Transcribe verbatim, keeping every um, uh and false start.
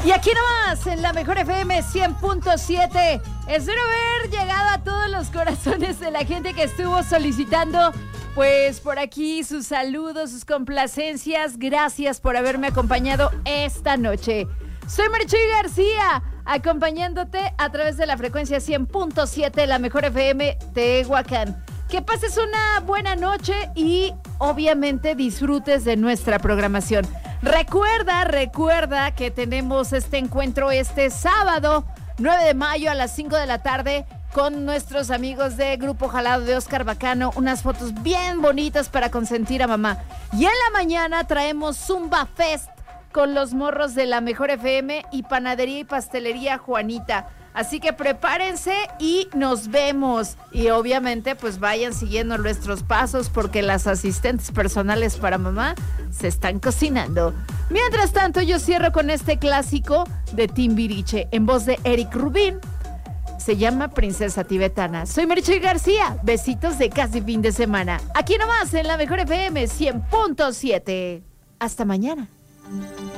Y aquí nomás, en la Mejor F M cien punto siete, espero haber llegado a todos los corazones de la gente que estuvo solicitando, pues por aquí sus saludos, sus complacencias. Gracias por haberme acompañado esta noche. Soy Marichuy García, acompañándote a través de la frecuencia cien punto siete, la Mejor F M Tehuacán. Que pases una buena noche y obviamente disfrutes de nuestra programación. Recuerda, recuerda que tenemos este encuentro este sábado, nueve de mayo a las cinco de la tarde con nuestros amigos de Grupo Jalado de Oscar Bacano. Unas fotos bien bonitas para consentir a mamá. Y en la mañana traemos Zumba Fest con los morros de la Mejor F M y Panadería y Pastelería Juanita. Así que prepárense y nos vemos. Y obviamente pues vayan siguiendo nuestros pasos porque las asistentes personales para mamá se están cocinando. Mientras tanto yo cierro con este clásico de Timbiriche en voz de Eric Rubin. Se llama Princesa Tibetana. Soy Marichuy García. Besitos de casi fin de semana. Aquí nomás en la Mejor F M cien punto siete. Hasta mañana.